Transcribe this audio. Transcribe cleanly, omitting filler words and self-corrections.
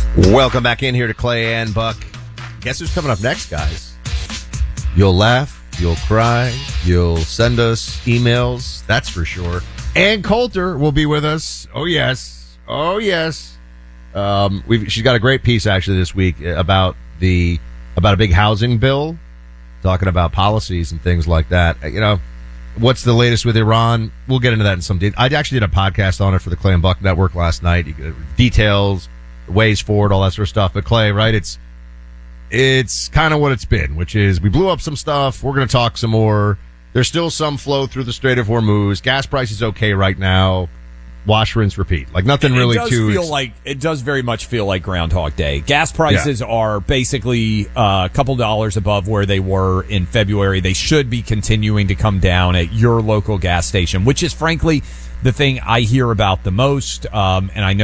Welcome back in here to Clay and Buck. Guess who's coming up next, guys? You'll laugh, you'll cry, you'll send us emails, that's for sure. Ann Coulter will be with us. Oh, yes. Oh, yes. She's got a great piece, actually, this week about a big housing bill, talking about policies and things like that. You know, what's the latest with Iran? We'll get into that in some detail. I actually did a podcast on it for the Clay and Buck Network last night. Details, ways forward, all that sort of stuff. But Clay, right, it's kind of what it's been, which is we blew up some stuff. We're going to talk some more. There's still some flow through the Strait of Hormuz. Gas price is okay right now. Wash, rinse, repeat. Like nothing really it does very much feel like Groundhog Day. Gas prices are basically a couple dollars above where they were in February. They should be continuing to come down at your local gas station, which is frankly the thing I hear about the most. And I know